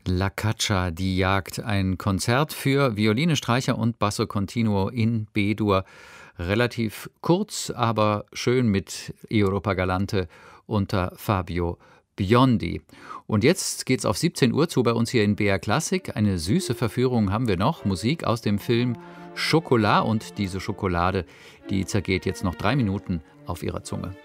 La Caccia, die Jagd, ein Konzert für Violine, Streicher und Basso Continuo in B-Dur. Relativ kurz, aber schön mit Europa Galante unter Fabio Biondi. Und jetzt geht's auf 17 Uhr zu bei uns hier in BR Klassik. Eine süße Verführung haben wir noch. Musik aus dem Film Chocolat, und diese Schokolade, die zergeht jetzt noch 3 Minuten auf Ihrer Zunge.